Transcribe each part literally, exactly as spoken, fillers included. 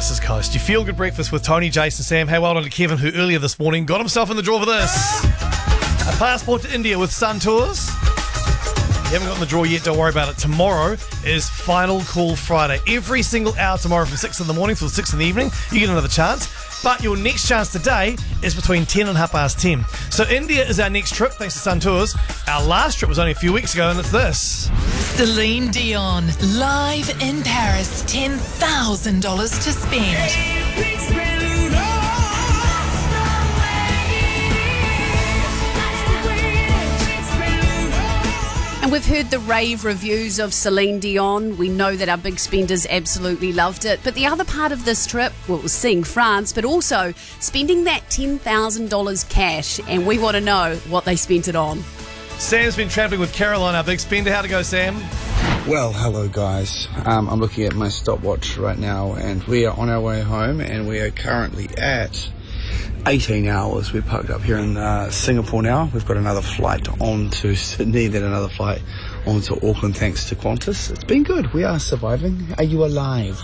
This is Coast. You feel good breakfast with Tony, Jason, Sam. Hey, well done to Kevin, who earlier this morning got himself in the draw for this. A passport to India with Sun Tours. You haven't got in the draw yet, don't worry about it. Tomorrow is Final Call Friday. Every single hour tomorrow from six in the morning till six in the evening, you get another chance. But your next chance today is between ten and half past ten. So India is our next trip, thanks to Sun Tours. Our last trip was only a few weeks ago, and it's this. Celine Dion, live in Paris. ten thousand dollars to spend. And we've heard the rave reviews of Celine Dion. We know that our big spenders absolutely loved it. But the other part of this trip, well, was seeing France, but also spending that ten thousand dollars cash. And we want to know what they spent it on. Sam's been travelling with Caroline, our big spender. How'd it go, Sam? Well, hello guys. Um, I'm looking at my stopwatch right now, and we are on our way home, and we are currently at eighteen hours. We're parked up here in uh, Singapore now. We've got another flight on to Sydney, then another flight on to Auckland thanks to Qantas. It's been good. We are surviving. Are you alive?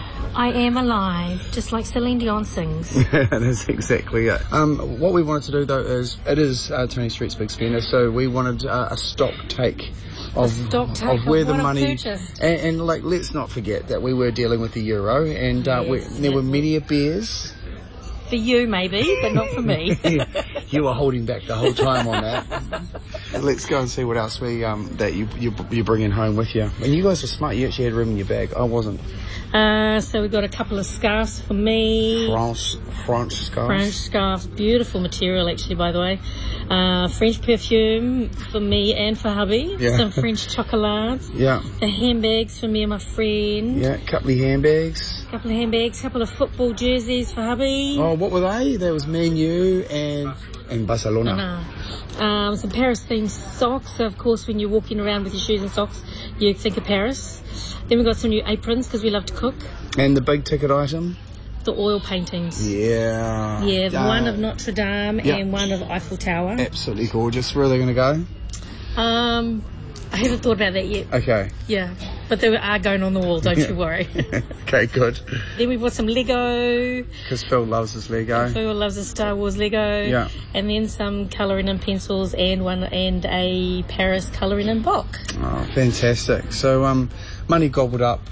I am alive, just like Celine Dion sings. That's exactly it. Um, what we wanted to do though is, it is uh, Tony Street's big spender, so we wanted uh, a stock take of, stock take of where of the what I've money purchased. and, and like let's not forget that we were dealing with the euro, and uh, Yes, we, there were many a beers. For you, maybe, but not for me. You were holding back the whole time on that. Let's go and see what else we um, that you, you you bring in home with you. And you guys are smart. You actually had room in your bag. I wasn't. Uh, so we got a couple of scarves for me. France, French scarves. French scarves, beautiful material actually, by the way. Uh, French perfume for me and for hubby. Yeah. Some French chocolates. Yeah. The handbags for me and my friend. Yeah. Couple of handbags. Couple of handbags. Couple of football jerseys for hubby. Oh, what were they? There was Me and You and and Barcelona. No. Um, some Paris themed socks. So of course, when you're walking around with your shoes and socks, you think of Paris. Then we got some new aprons because we love to cook. And the big ticket item? The oil paintings. Yeah. Yeah, the uh, one of Notre Dame yeah. and one of Eiffel Tower. Absolutely gorgeous. Where are they going to go? Um, I haven't thought about that yet. Okay. Yeah, but they are going on the wall, don't you worry. Okay, good. Then we bought some Lego. Because Phil loves his Lego. Phil loves his Star Wars Lego. Yeah. And then some colouring in pencils and one and a Paris colouring in book. Oh, fantastic. So, um, money gobbled up.